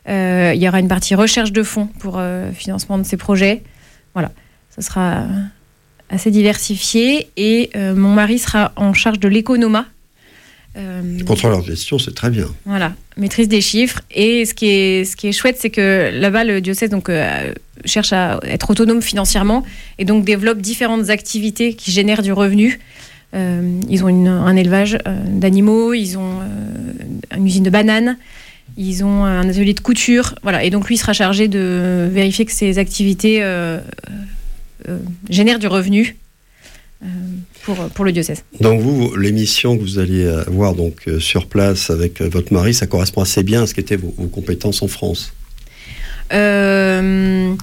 Il y aura une partie recherche de fonds pour financement de ces projets. Voilà, ça sera assez diversifié. Et mon mari sera en charge de l'économat. Contrôleur de gestion, c'est très bien. Voilà, maîtrise des chiffres. Et ce qui est chouette, c'est que là-bas, le diocèse cherche à être autonome financièrement et donc développe différentes activités qui génèrent du revenu. Ils ont un élevage d'animaux, ils ont une usine de bananes, ils ont un atelier de couture. Voilà. Et donc lui sera chargé de vérifier que ces activités génèrent du revenu. Pour le diocèse. Donc vous, l'émission que vous allez avoir donc, sur place avec votre mari, ça correspond assez bien à ce qu'étaient vos compétences en France. Je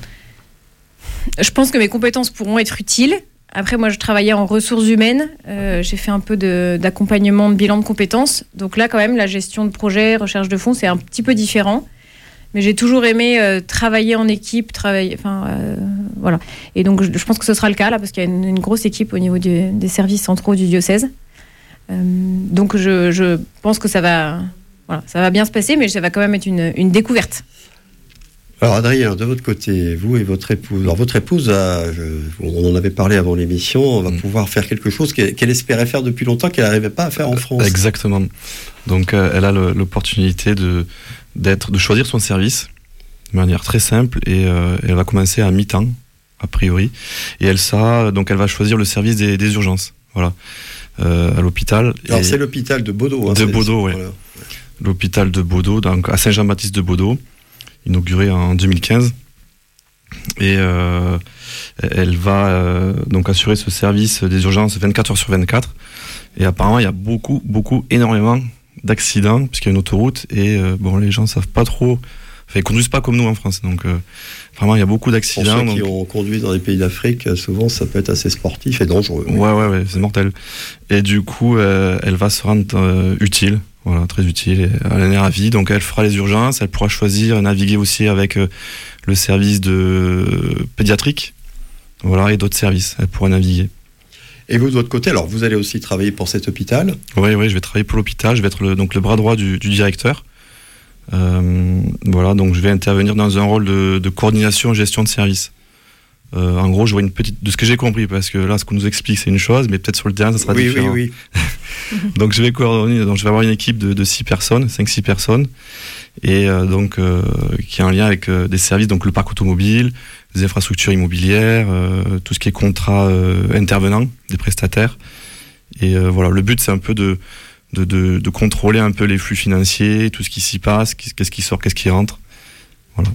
pense que mes compétences pourront être utiles. Après, moi, je travaillais en ressources humaines. J'ai fait un peu d'accompagnement de bilan de compétences. Donc là, quand même, la gestion de projet, recherche de fonds, c'est un petit peu différent. Mais j'ai toujours aimé travailler en équipe, voilà. Et donc, je pense que ce sera le cas, là, parce qu'il y a une grosse équipe au niveau des services centraux du diocèse. Donc, je pense que ça va bien se passer, mais ça va quand même être une découverte. Alors, Adrien, de votre côté, vous et votre épouse... Alors, votre épouse, on en avait parlé avant l'émission, va pouvoir faire quelque chose qu'elle espérait faire depuis longtemps, qu'elle n'arrivait pas à faire en France. Exactement. Donc, elle a l'opportunité de choisir son service de manière très simple et elle va commencer à mi-temps a priori et elle va choisir le service des urgences, voilà, à l'hôpital. Alors c'est l'hôpital de Beaudeau. De Beaudeau, oui. Voilà. L'hôpital de Beaudeau, donc à Saint-Jean-Baptiste de Beaudeau, inauguré en 2015 et elle va donc assurer ce service des urgences 24 heures sur 24 et apparemment il y a énormément d'accidents puisqu'il y a une autoroute et les gens savent pas trop, ils conduisent pas comme nous en France, donc vraiment il y a beaucoup d'accidents. Pour ceux qui ont conduit dans les pays d'Afrique, souvent ça peut être assez sportif et dangereux. Ouais, c'est mortel. Et du coup elle va se rendre utile, voilà, très utile, et elle en est ravie, donc elle fera les urgences, elle pourra choisir, naviguer aussi avec le service pédiatrique, voilà, et d'autres services, elle pourra naviguer. Et vous, de votre côté, alors vous allez aussi travailler pour cet hôpital ? Oui, je vais travailler pour l'hôpital, je vais être le bras droit du directeur. Voilà, donc je vais intervenir dans un rôle de coordination et gestion de service. En gros, je vois de ce que j'ai compris, parce que là, ce qu'on nous explique, c'est une chose, mais peut-être sur le terrain, ça sera différent. Oui. Donc je vais coordonner, donc je vais avoir une équipe de 5-6 personnes, et qui est en lien avec des services, donc le parc automobile, des infrastructures immobilières, tout ce qui est contrat intervenant des prestataires. Et voilà, le but c'est un peu de contrôler un peu les flux financiers, tout ce qui s'y passe, qu'est-ce qui sort, qu'est-ce qui rentre. Voilà.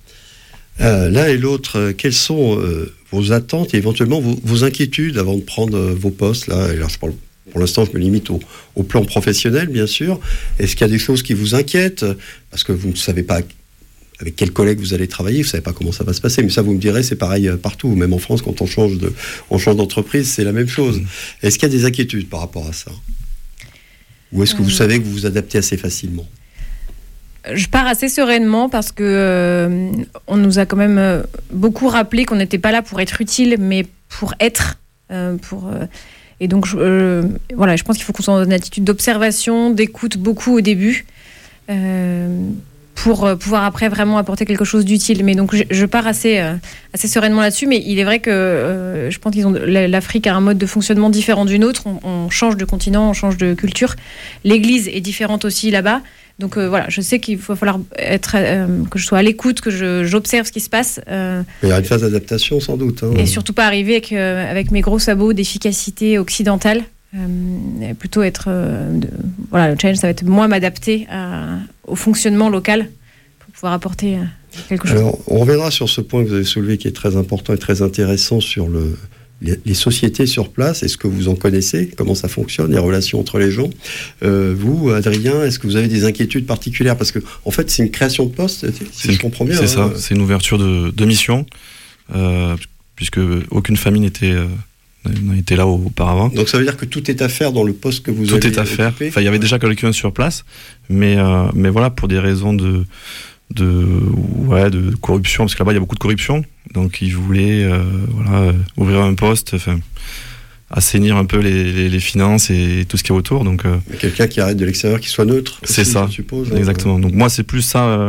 L'un et l'autre, quelles sont vos attentes et éventuellement vos inquiétudes avant de prendre vos postes là ? Alors, pour l'instant, je me limite au plan professionnel, bien sûr. Est-ce qu'il y a des choses qui vous inquiètent ? Parce que vous ne savez pas avec quels collègues vous allez travailler, vous ne savez pas comment ça va se passer. Mais ça, vous me direz, c'est pareil partout. Même en France, quand on change d'entreprise, c'est la même chose. Est-ce qu'il y a des inquiétudes par rapport à ça ? Ou est-ce que vous savez que vous vous adaptez assez facilement ? Je pars assez sereinement parce que on nous a quand même beaucoup rappelé qu'on n'était pas là pour être utile, mais pour être. Et donc, je pense qu'il faut qu'on soit dans une attitude d'observation, d'écoute beaucoup au début, pour pouvoir après vraiment apporter quelque chose d'utile. Mais donc, je pars assez sereinement là-dessus. Mais il est vrai que je pense l'Afrique a un mode de fonctionnement différent du nôtre. On change de continent, on change de culture. L'Église est différente aussi là-bas. Donc je sais qu'il va falloir que je sois à l'écoute, que j'observe ce qui se passe. Il y a une phase d'adaptation sans doute. Et surtout pas arriver avec mes gros sabots d'efficacité occidentale. Plutôt être... le challenge, ça va être moi m'adapter au fonctionnement local pour pouvoir apporter quelque chose. Alors, on reviendra sur ce point que vous avez soulevé qui est très important et très intéressant sur les sociétés sur place. Est-ce que vous en connaissez ? Comment ça fonctionne, les relations entre les gens ? Vous, Adrien, est-ce que vous avez des inquiétudes particulières ? Parce que, en fait, c'est une création de poste, si je comprends bien. C'est ça, c'est une ouverture de mission, puisque aucune famille n'était là auparavant. Donc ça veut dire que tout est à faire dans le poste que vous avez occupé ? Tout est à faire. Enfin, il y avait déjà quelqu'un sur place, mais voilà, pour des raisons de corruption, parce que là-bas il y a beaucoup de corruption, donc ils voulaient ouvrir un poste, assainir un peu les finances et tout ce qui est autour. Donc quelqu'un qui arrête de l'extérieur, qui soit neutre. C'est aussi, ça, je suppose. Exactement. Donc moi c'est plus ça